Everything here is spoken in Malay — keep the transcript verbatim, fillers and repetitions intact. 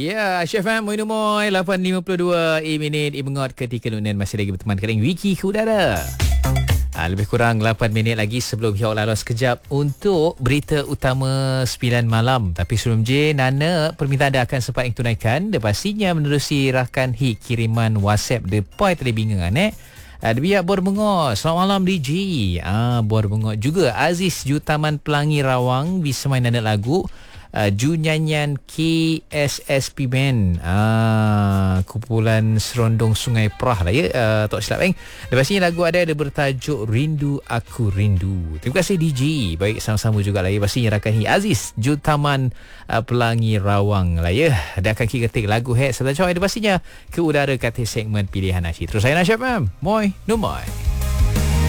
Ya, Chef Am, Moin Moin, lapan lima puluh dua e minit, e mengot ketika Nunan masih lagi berteman dengan Wiki ke udara. Ha, lebih kurang lapan minit lagi sebelum Hiok Lalu sekejap untuk berita utama sembilan malam. Tapi sebelum je, Nana, permintaan anda akan sempat yang tunaikan. Dia pastinya menerusi rakan hit kiriman WhatsApp Depoy tadi bingungan eh. Uh, Dia Bor Bengok. Selamat malam D J. Ah, Bor Bengok juga. Aziz Ju Taman Pelangi Rawang bisa main nada lagu. Uh, Ju nyanyian K S S P Band, ah, kumpulan serondong Sungai Perah lah ya, uh, tak silap eh. Lepas ni lagu ada ada bertajuk Rindu Aku Rindu. Terima kasih D J. Baik, sama-sama juga lah ya. Pastinya rakan hi Aziz Ju Taman uh, Pelangi Rawang lah ya. Dia akan kita ketik lagu hit serta coy. Dia pastinya ke udara kata segmen pilihan asyik. Terus saya Nasyab Mam. Moi, no moi.